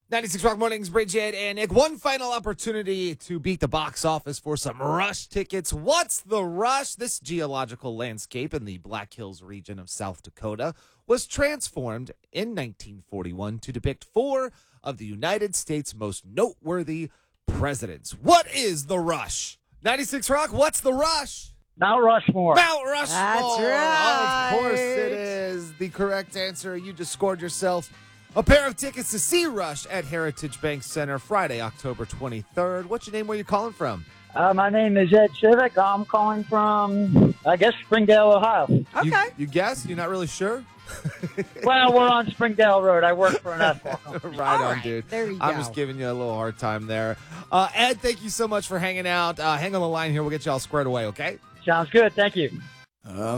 96 Rock Mornings, Bridget and Nick. One final opportunity to beat the box office for some Rush tickets. What's the Rush? This geological landscape in the Black Hills region of South Dakota was transformed in 1941 to depict four of the United States' most noteworthy presidents. What is the Rush? 96 Rock, what's the Rush? Mount Rushmore. Mount Rushmore. That's right. Of course it is the correct answer. You just scored yourself a pair of tickets to see Rush at Heritage Bank Center Friday, October 23rd. What's your name? Where are you calling from? My name is Ed Civic. I'm calling from, I guess, Springdale, Ohio. Okay. You guess? You're not really sure? Well, we're on Springdale Road. I work for an asphalt company. Right All on, right, dude. there you I'm go. just giving you a little hard time there. Ed, thank you so much for hanging out. Hang on the line here. We'll get you all squared away, okay? Sounds good. Thank you.